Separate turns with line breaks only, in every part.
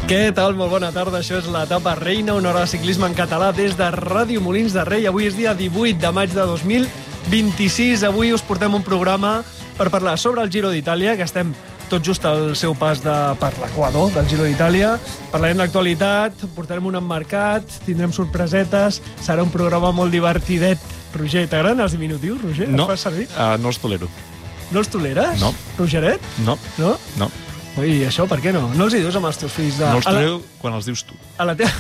Què tal? Molt bona tarda. Això és l'etapa Reina, una hora de ciclisme en català des de Ràdio Molins de Rei. Avui és dia 18 de maig de 2026. Avui us portem un programa per parlar sobre el Giro d'Itàlia, que estem tot just al seu pas per l'equador del Giro d'Itàlia. Parlarem d'actualitat, portarem un emmarcat, tindrem sorpresetes, serà un programa molt divertidet. Roger, t'agraden els diminutius, Roger?
No,
els fas servir?
No els tolero.
No els toleres?
No.
Rogeret?
No.
No?
No.
Ui, això per què no? No els hi dius amb els teus fills de...
No els tolero quan els dius tu.
A la teva...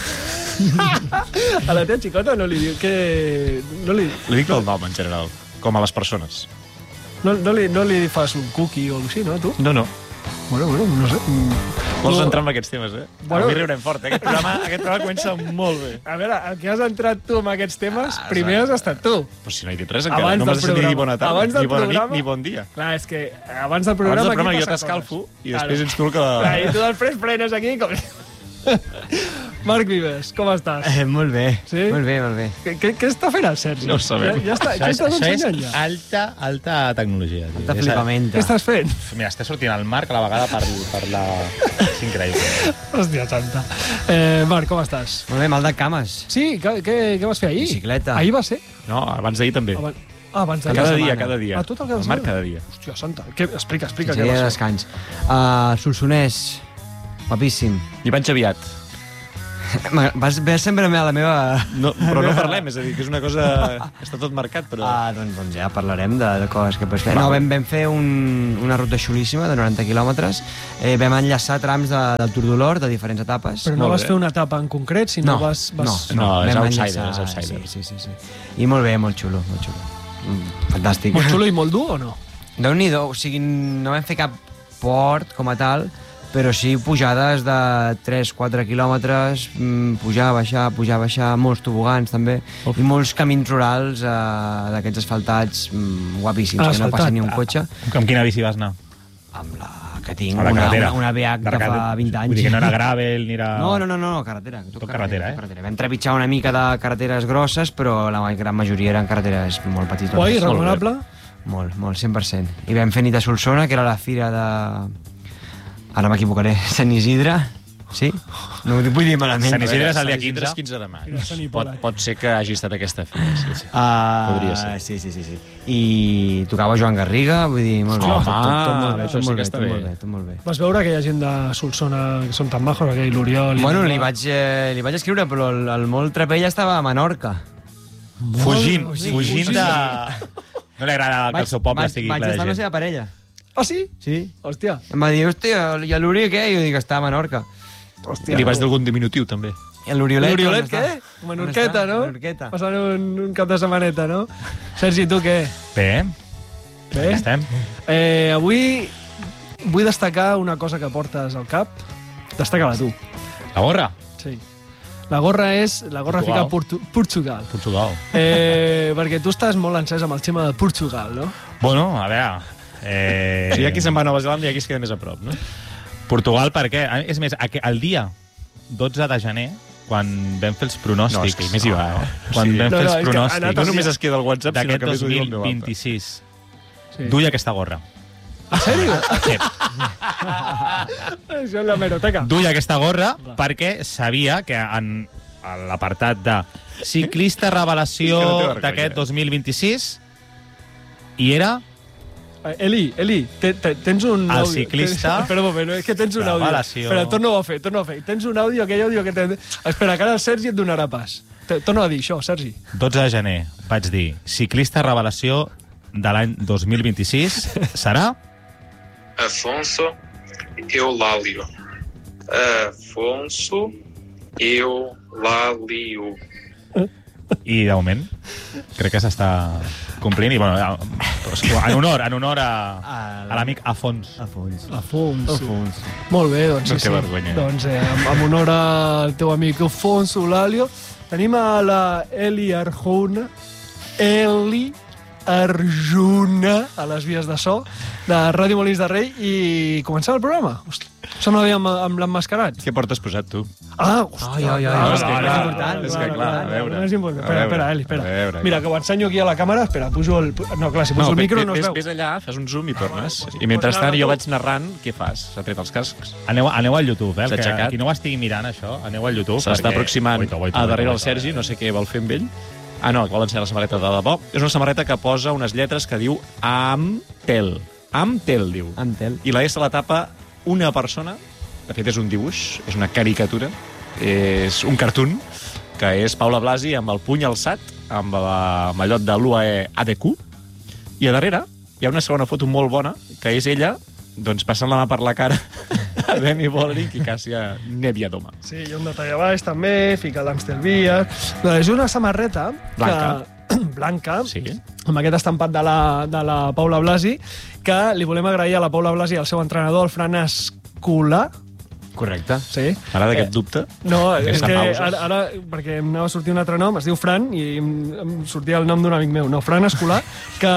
a la teva xicota no li diu que... No li...
Li dic pel nom, en general, com a les persones.
No li fas un cookie o alguna cosa així, no, tu?
No.
Bueno, no sé.
Vols entrar en aquests temes,
Bueno.
Avui riurem fort, Aquest programa comença molt bé.
A veure, el que has entrat tu amb aquests temes, primer has estat tu.
Però si no he dit res encara,
Abans
no m'has
del
de dir
programa.
bona tarda,
Abans del
ni bona
programa.
nit, ni bon dia.
Clar, és que abans del programa...
Abans del programa
aquí
jo
passen
t'escalfo
coses.
i després ets tu el que...
Clar, i tu després frenes aquí com... Marc Vives, com estàs?
Molt bé,
Sí?
molt bé.
Què està fent el Sergi?
No ho sabem.
Ja està, què estàs ensenyant ja?
alta tecnologia. Tio.
Alta flipamenta.
Què estàs fent?
Mira, està sortint el Marc a la vegada per la... És increïble.
Hòstia santa. Marc, com estàs?
Molt bé, mal de cames.
Sí, què vas fer ahir?
Bicicleta.
Ahir va ser?
No, abans d'ahir també.
Abans d'ahir.
Cada dia.
Ah, tot el cada
El Marc
setmana?
cada dia.
Hòstia santa. Explica
Sense
què
dia de
va ser.
descans. Solsonès, guapíssim.
I vaig aviat.
Vas sempre a la meva...
No, però no parlem, és a dir, que és una cosa... Està tot marcat, però...
Doncs ja parlarem de coses que pots fer. No, vam fer una ruta xulíssima de 90 quilòmetres. Vam enllaçar trams del Tour d'Olor, de diferents etapes.
Però no
Molt
vas
bé.
fer una etapa en concret, sinó vas...
No, és
vam
outsider,
enllaçar-
és outsider.
Sí. I molt bé, molt xulo. Fantàstic.
Molt xulo i molt dur, o no?
Déu-n'hi-do, o sigui, no vam fer cap port com a tal, però sí pujades de 3-4 quilòmetres, pujar, baixar, molts tobogans també, i molts camins rurals d'aquests asfaltats guapíssims, que no
Asfaltat.
passa ni un cotxe,
Amb quina bici vas anar?
amb la que tinc,
A la carretera.
una BH de fa 20 anys.
Vull dir que no era gravel ni era...
No, carretera.
Tot carretera,
Vam trepitjar una mica de carreteres grosses, però la gran majoria eren carreteres molt petites.
Guai, recomanable?
Molt, 100%. I vam fer nit a Solsona, que era la fira de... Ara m'equivocaré, Sant Isidre, sí? No ho vull dir malament.
Sant Isidre és el dia
Sant Isidre
15.
és 15 de maig.
Mira, Sant Hipòlit.
Pot ser que hagi estat aquesta fira, sí.
Podria
ser.
Sí. I tocava Joan Garriga, vull dir, molt bé.
Home,
Tot molt bé,
això sí que està bé.
tot molt bé.
Vas veure que hi ha gent de Solsona que són tan majos, aquell l'Oriol...
Bueno, li vaig escriure, però el molt trapella estava a Menorca.
Fugint de... No li agrada que el seu poble estigui
Vaig
ple
estar
de
amb la
gent.
seva parella.
Ah, sí?
Sí.
Hòstia.
Em va dir, hòstia, i l'Uri què? I jo dic, està a Menorca.
Hòstia.
I li vas dir algun diminutiu, també.
I l'Oriolet,
L'Oriolet
on
què?
està?
Menorqueta, no?
Menorqueta.
Passant un cap de setmaneta, no? Sergi, tu què?
Bé,
Bé?
ja estem.
Avui vull destacar una cosa que portes al cap. Destaca-la tu.
La gorra?
Sí. La gorra fica Portugal.
Portugal.
Perquè tu estàs molt encès amb el tema de Portugal, no?
Bueno, a veure...
O sigui, hi ha qui se'n va a Nova Zelanda i hi ha qui es queda més a prop, no?
Portugal, per què? És més, el dia 12 de gener, quan vam fer els pronòstics...
No, és que més hi va,
Quan vam fer els
és que ha anat
pronòstics
No només es queda al WhatsApp, sinó
d'aquest
que més ho diu en veu alta.
2026,
Sí.
duia aquesta gorra.
En sèrio?
Sí.
Això és la meroteca.
Duia aquesta gorra perquè sabia que en l'apartat de ciclista revelació
És que no té vergonya.
d'aquest 2026 hi era
Eli, tens un
El
àudio.
ciclista
Espera un moment, és que tens un àudio.
revelació.
Espera, torna-ho a fer. Tens un àudio, aquell àudio que tens... Espera, que ara el Sergi et donarà pas. Torna a dir això, Sergi.
12 de gener, vaig dir, ciclista revelació de l'any 2026 serà
Afonso Eulálio. Afonso Eulálio.
i de moment crec que s'està complint i bueno, en honor a l'amic Afonso.
Afonso. Molt bé, doncs
No
sí,
té
sí.
vergonya.
Doncs amb honor al teu amic Afonso Eulálio, tenim a la Eli Arjona. Eli Arjuna a les vies de so de Ràdio Molins de Rei i començava el programa. Hosti, sembla bé amb l'emmascarat.
Què portes posat, tu?
Hòstia.
és que clar,
important.
és que clar, a veure.
És important.
A veure,
Espera, Eli,
a veure,
espera. Mira, que ho ensenyo aquí a la càmera. Espera, pujo el... No, clar, si poso el micro no es veu.
Ves allà, fas un zoom i tornes. I mentrestant jo vaig narrant, què fas? S'ha tret els cascs?
Aneu al YouTube,
S'ha
que
aixecat.
qui no ho estigui mirant, això, aneu al YouTube.
S'està aproximant a darrere el Sergi, no sé què vol fer amb ell. Ah, no, que vol ensenyar la samarreta de debò. És una samarreta que posa unes lletres que diu Amtel. Amtel, diu.
Amtel.
I la S la tapa una persona, de fet és un dibuix, és una caricatura, és un cartoon, que és Paula Blasi amb el puny alçat, amb la mallot de l'UAE ADQ, i a darrere hi ha una segona foto molt bona, que és ella, doncs, passant la mà per la cara a Demi Vollering i Càssia Neviadoma.
Sí, i un detall a baix també, fica l'Amstel Beer... És una samarreta
Blanca.
blanca,
Sí.
amb aquest estampat de la Paula Blasi, que li volem agrair a la Paula Blasi i al seu entrenador, el Fran Escolà.
Correcte.
Sí.
M'agrada aquest dubte.
No, és
Aquesta
que
pausa.
ara, perquè em anava a sortir un altre nom, es diu Fran, i em sortia el nom d'un amic meu. No, Fran Escolà, que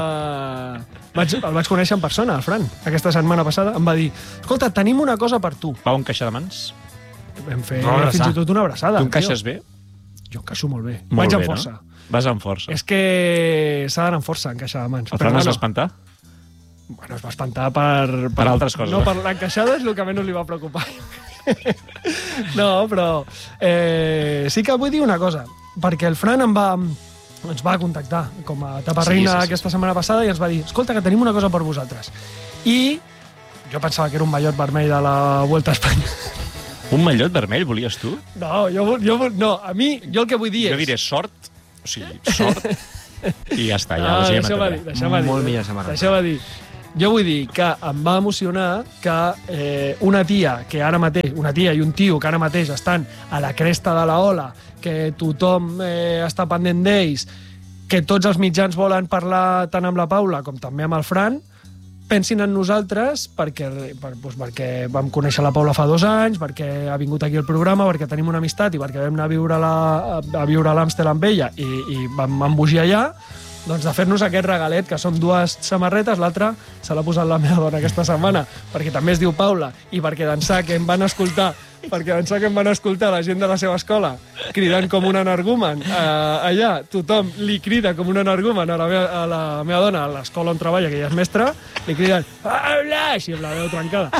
el vaig conèixer en persona, el Fran, aquesta setmana passada. Em va dir, escolta, tenim una cosa per tu.
Pau, encaixar de mans?
Vam fer
Una abraçada.
fins i tot una abraçada.
Tu encaixes bé?
Jo encaixo molt bé.
Molt
Vaig
bé,
amb força.
No? Vas amb força.
És que s'ha d'anar amb força, encaixar de mans.
El Fran es va espantar?
Bueno, es va espantar per
altres coses,
No,
eh?
per l'encaixada és el que menys li va preocupar. No, però sí que vull dir una cosa, perquè el Fran ens va contactar com a taparreina
Sí.
aquesta setmana passada i ens va dir, escolta, que tenim una cosa per vosaltres. I jo pensava que era un mallot vermell de la Vuelta a Espanya.
Un mallot vermell volies tu?
No, no, a mi, jo el que vull dir és...
Jo diré sort, o sigui, sort, i ja està, ja
Ah,
ho sé.
deixa'm dir.
Molt millor samarreta.
Deixa'm dir. Jo vull dir que em va emocionar que una tia i un tio que ara mateix estan a la cresta de la ola, que tothom està pendent d'ells, que tots els mitjans volen parlar tant amb la Paula com també amb el Fran, pensin en nosaltres perquè vam conèixer la Paula fa 2 anys, perquè ha vingut aquí al programa, perquè tenim una amistat i perquè vam anar a viure a l'Amstel amb ella i vam embogir allà, doncs de fer-nos aquest regalet, que són 2 samarretes, l'altra se l'ha posat la meva dona aquesta setmana, perquè també es diu Paula, i perquè d'ençà que em van escoltar la gent de la seva escola cridant com un energumen allà, tothom li crida com un energumen a la meva dona a l'escola on treballa, que ella és mestra, li criden Paula, així amb la veu trencada.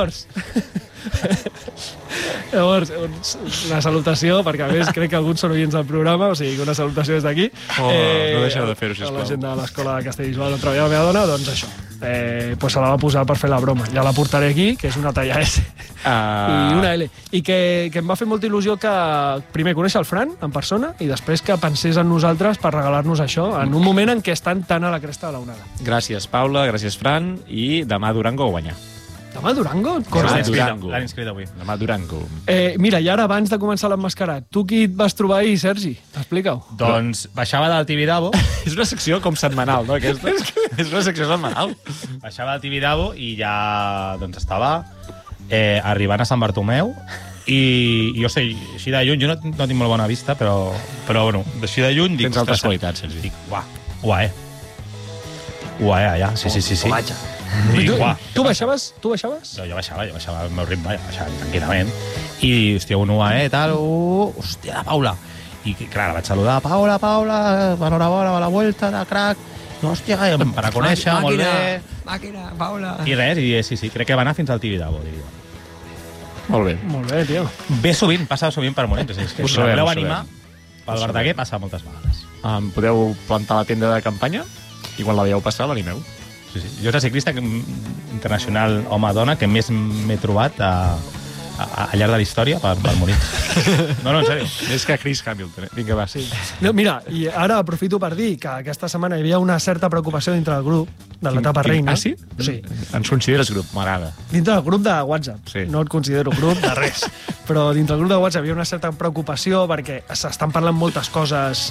Llavors, una salutació, perquè a més crec que alguns són oients del programa, o sigui que una salutació des d'aquí.
No deixeu de fer-ho, sisplau.
A la gent de l'escola de Castellbisbal on treballa la meva dona, doncs això. Pues se la va posar per fer la broma. Ja la portaré aquí, que és una talla S i una L. I que em va fer molta il·lusió que primer conèixer el Fran en persona i després que pensés en nosaltres per regalar-nos això en un moment en què estan tan a la cresta de l'onada.
Gràcies, Paula, gràcies, Fran, i demà Durango a guanyar.
Demà Durango?
Demà Durango.
L'han inscrit avui.
Demà Durango.
Mira, i ara abans de començar l'emmascarat, tu qui et vas trobar ahir, Sergi? Explica-ho.
Doncs baixava del Tibidabo,
És una secció com setmanal, no, aquesta? És una secció setmanal.
baixava del Tibidabo i ja doncs, estava arribant a Sant Bartomeu i jo sé, així de lluny, jo no tinc molt bona vista, però bueno, així de lluny dic...
Tens altres
ostres,
qualitats, Sergi.
Dic, UAE, allà, sí. Dic,
Tu baixaves?
Jo baixava al meu ritme, baixava tranquil·lament. I, hòstia, un UAE, tal, hòstia, la Paula. I, clar, la vaig saludar, Paula, enhorabona, a la vuelta, de crac. No, hòstia, per a conèixer, molt bé.
Màquina, Paula.
I res, sí, crec que va anar fins al Tibidabo, diria.
Molt bé.
Molt bé, tio.
Passa sovint per Molins. És que
Ho
si
sabem,
la voleu
ho
animar, pel
Ho
Verdaguer passa moltes vegades.
Podeu plantar la tenda de campanya i quan la veieu passar l'animeu.
Sí. Jo és el ciclista internacional home-dona que més m'he trobat al llarg de la història per Molins. No, en sèrio.
Més que Chris Hamilton. Vinga, va. Sí.
No, mira, i ara aprofito per dir que aquesta setmana hi havia una certa preocupació dintre del grup de l'etapa reina.
Ah, sí?
Sí.
Ens consideres grup, m'agrada.
Dintre del grup de WhatsApp.
Sí.
No et considero grup de res. Però dintre del grup de WhatsApp hi havia una certa preocupació perquè s'estan parlant moltes coses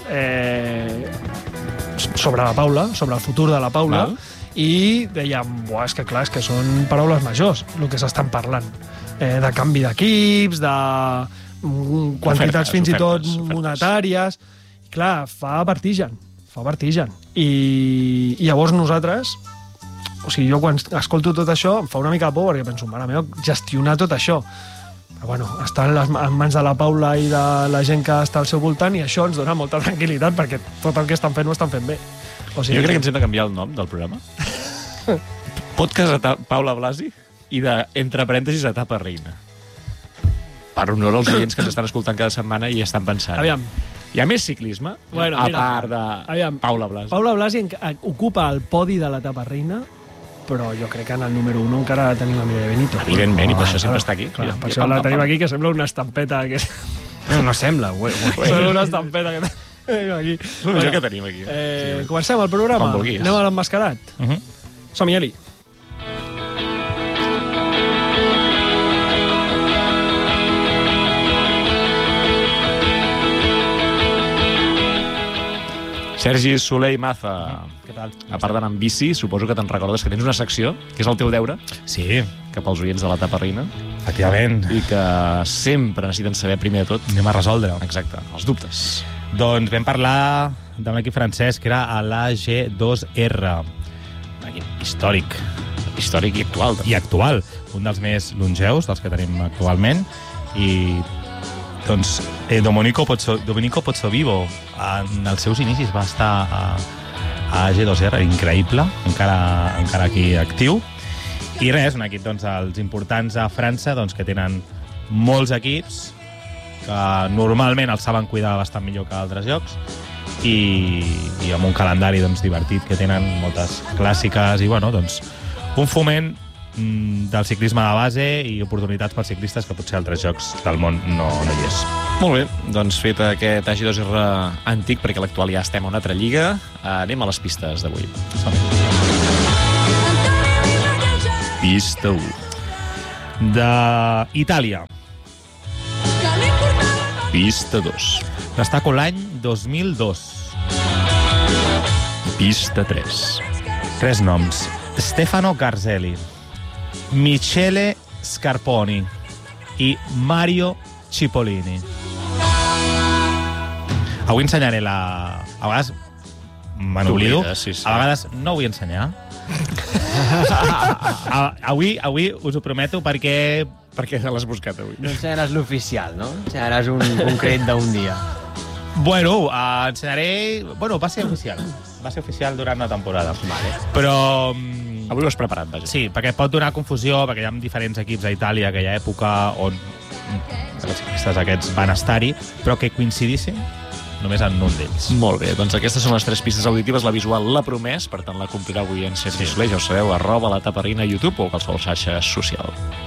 sobre la Paula, sobre el futur de la Paula, i dèiem, és que clar, és que són paraules majors el que s'estan parlant. De canvi d'equips, de quantitats fins i tot monetàries. Clar, fa vertigen. fa vertigen. I llavors nosaltres, o sigui, jo quan escolto tot això em fa una mica por perquè penso, mare meva, gestionar tot això. Però bueno, està en mans de la Paula i de la gent que està al seu voltant i això ens dona molta tranquil·litat perquè tot el que estan fent ho estan fent bé. O sigui,
jo crec que ens hem de canviar el nom del programa. Podcast Paula Blasi i de, entre parèntesis, etapa reina. Per honor als oients que ens estan escoltant cada setmana i estan pensant.
Aviam.
Hi ha més ciclisme,
Bueno,
a
mira,
part de Paula Blasi.
Paula Blasi ocupa el podi de l'etapa reina, però jo crec que en el número 1 encara tenim a Mireia Benito.
Evidentment, i per això sempre està aquí.
Clar, per això la tenim aquí, que sembla una estampeta. Que...
No sembla, güey.
Sembla una estampeta que tenim aquí.
És el millor que tenim aquí.
Comencem el programa?
Quan vulguis.
Anem a l'emmascarat? Som-hi, Eli.
Sergi Soler i Maza.
Què tal?
A part d'anar amb bici, suposo que te'n recordes que tens una secció, que és el teu deure,
Sí,
cap als oients de l'etapa reina,
efectivament.
i que sempre necessiten saber, primer de tot,
Anem a resoldre.
exacte, els dubtes.
Doncs vam parlar d'un equip francès que era l'AG2R, un equip històric
Històric i actual.
i actual, un dels més longeus dels que tenim actualment, i doncs Domenico Pozzovivo en els seus inicis va estar a AG2R, increïble, encara aquí actiu, i res, un equip doncs, els importants a França doncs, que tenen molts equips que normalment els saben cuidar bastant millor que altres llocs i amb un calendari doncs, divertit que tenen moltes clàssiques i bueno, doncs, un foment del ciclisme de base i oportunitats per ciclistes que potser altres jocs del món no hi és.
Molt bé, doncs fet aquest AG2R antic, perquè a l'actual ja estem a una altra lliga, anem a les pistes d'avui. Pista 1.
D'Itàlia.
Pista 2.
Destaco l'any 2002.
Pista 3.
3 noms. Stefano Garzelli, Michele Scarponi i Mario Cipollini. Avui ensenyaré A vegades me n'oblido,
Sí.
a vegades no ho vull ensenyar. Avui us ho prometo perquè...
Per què l'has buscat avui?
No ensenyaràs l'oficial, no? Ensenyaràs un concret d'un dia.
Bueno, ensenyaré... Bueno, va ser oficial. Va ser oficial durant la temporada. Vale. Però...
Avui ho has preparat, vaja.
Sí, perquè pot donar confusió, perquè hi ha diferents equips a Itàlia, que hi ha època on els ciclistes aquests van estar-hi, però que coincidissin només en un d'ells.
Molt bé, doncs aquestes són les 3 pistes auditives. La visual l'ha promès, per tant la complirà avui en Sergi Soler, ja ho sabeu, @l'etaparina a YouTube o qualsevol xarxa social.